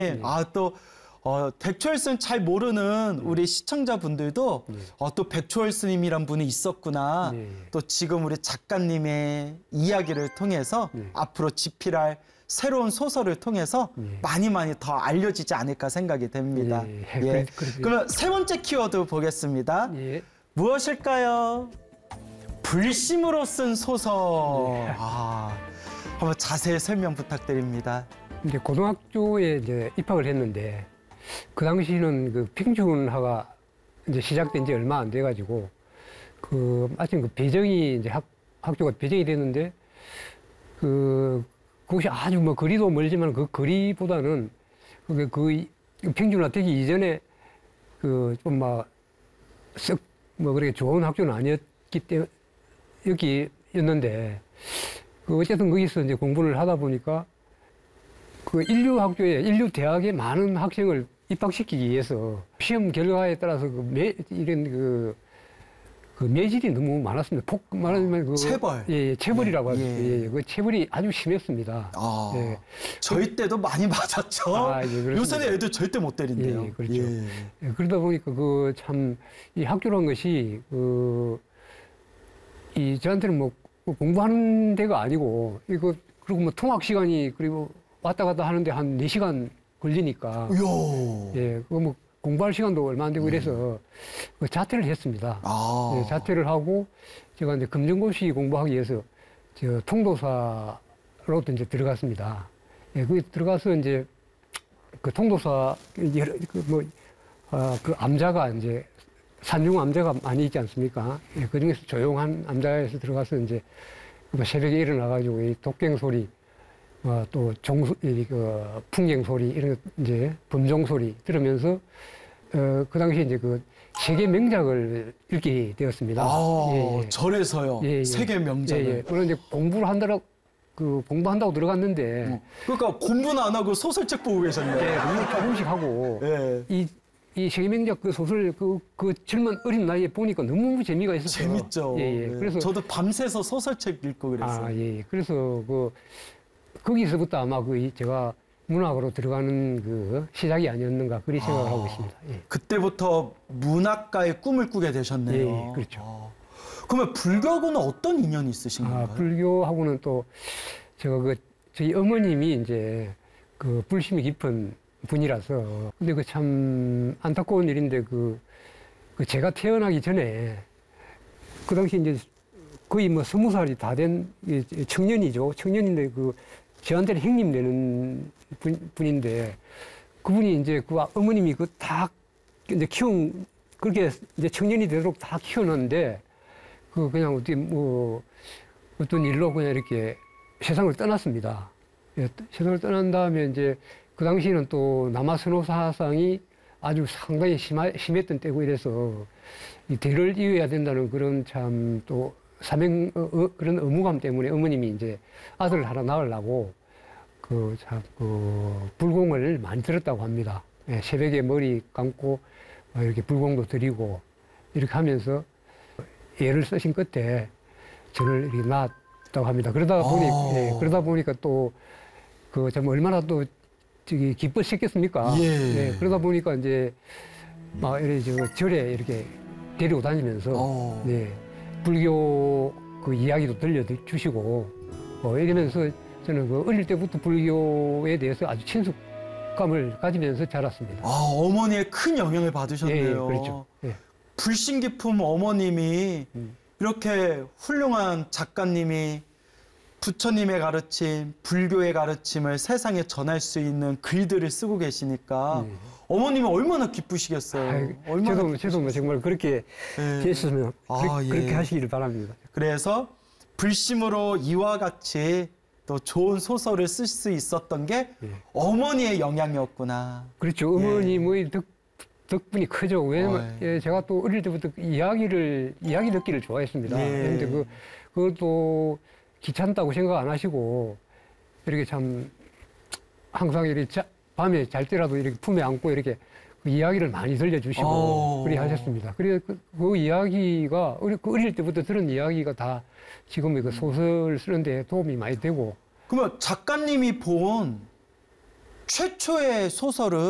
또 백초열 잘 모르는 우리 시청자분들도 또 백초열 스님이란 분이 있었구나. 또 지금 우리 작가님의 이야기를 통해서 앞으로 집필할 새로운 소설을 통해서 많이 더 알려지지 않을까 생각이 됩니다. 그러면 세 번째 키워드 보겠습니다. 무엇일까요? 불심으로 쓴 소설. 한번 자세히 설명 부탁드립니다. 이제 고등학교에 이제 입학을 했는데 그 당시는 그 평균화가 이제 시작된 지 얼마 안 돼가지고 마침 그 배정이 이제 학교가 배정이 됐는데 그것이 아주 거리도 멀지만 그 거리보다는 그 평균화되기 이전에 좀 그렇게 좋은 학교는 아니었기 때문에 여기였는데 어쨌든 거기서 이제 공부를 하다 보니까 인류 대학에 많은 학생을 입학시키기 위해서 시험 결과에 따라서 이런 매질이 너무 많았습니다. 말하자면 체벌. 체벌이라고 하죠. 그 체벌이 아주 심했습니다. 저희 때도 많이 맞았죠. 요새는 애들 절대 못 때린대요. 그렇죠. 그러다 보니까 참 이 학교라는 것이 저한테는 공부하는 데가 아니고 그리고 통학 시간이 그리고 왔다 갔다 하는데 한 4시간 걸리니까. 공부할 시간도 얼마 안 되고 이래서 자퇴를 했습니다. 자퇴를 하고 제가 이제 검정고시 공부하기 위해서 통도사로 이제 들어갔습니다. 거기 들어가서 이제 통도사 암자가 이제 산중 암자가 많이 있지 않습니까? 그 중에서 조용한 암자에서 들어가서 이제 새벽에 일어나가지고 이 독갱 소리, 또 풍경 소리 이런 이제 범종 소리 들으면서 그 당시에 이제 세계 명작을 읽게 되었습니다. 절에서요. 세계 명작을. 물론 이제 공부를 공부한다고 들어갔는데. 그러니까 공부는 안 하고 소설책 보고 계셨네요. 조금씩 하고. 이 세계 명작 소설 젊은 어린 나이에 보니까 너무 재미가 있었어요. 재밌죠. 그래서 저도 밤새서 소설책 읽고 그랬어요. 그래서 거기서부터 아마 제가 문학으로 들어가는 시작이 아니었는가 그리 생각을 하고 있습니다. 그때부터 문학가의 꿈을 꾸게 되셨네요. 그렇죠. 그러면 불교하고는 어떤 인연이 있으신 건가요? 불교하고는 또 제가 저희 어머님이 이제 불심이 깊은 분이라서 근데 참 안타까운 일인데 제가 태어나기 전에 그 당시 이제 거의 20살이 다 된 청년이죠. 청년인데 저한테는 형님 되는 분인데 그분이 이제 어머님이 다 이제 그렇게 이제 청년이 되도록 다 키워놨는데 그냥 어떻게 어떤 일로 그냥 이렇게 세상을 떠났습니다. 세상을 떠난 다음에 이제 그 당시에는 또 남아선호 사상이 아주 상당히 심했던 때고 이래서 이 대를 이어야 된다는 그런 참 또 그런 의무감 때문에 어머님이 이제 아들을 하나 낳으려고 불공을 많이 들었다고 합니다. 새벽에 머리 감고 이렇게 불공도 드리고 이렇게 하면서 애를 쓰신 끝에 저를 이렇게 낳았다고 합니다. 그러다 보니까 또 참 얼마나 또 기뻤겠습니까? 그러다 보니까 이제 이렇게 절에 이렇게 데리고 다니면서 불교 이야기도 들려주시고 이러면서 저는 어릴 때부터 불교에 대해서 아주 친숙감을 가지면서 자랐습니다. 어머니의 큰 영향을 받으셨네요. 그렇죠. 불신 깊은 어머님이 이렇게 훌륭한 작가님이 부처님의 가르침, 불교의 가르침을 세상에 전할 수 있는 글들을 쓰고 계시니까 어머님이 얼마나 기쁘시겠어요. 저도 정말 그렇게 됐으면 그렇게 하시기를 바랍니다. 그래서 불심으로 이와 같이 또 좋은 소설을 쓸 수 있었던 게 어머니의 영향이었구나. 그렇죠. 어머님의 덕분이 크죠. 왜냐면 제가 또 어릴 때부터 이야기 듣기를 좋아했습니다. 그런데 그것도 귀찮다고 생각 안 하시고 이렇게 참 항상 이렇게 밤에 잘 때라도 이렇게 품에 안고 이렇게 이야기를 많이 들려주시고 그리 하셨습니다. 그래 그 이야기가 어릴 때부터 들은 이야기가 다 지금 소설 쓰는데 도움이 많이 되고. 그러면 작가님이 본 최초의 소설은